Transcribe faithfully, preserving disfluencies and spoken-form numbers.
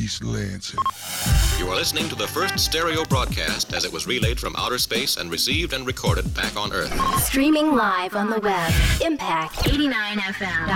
East Lansing. You are listening to the first stereo broadcast as it was relayed from outer space and received and recorded back on Earth. Streaming live on the web. Impact eighty-nine F M.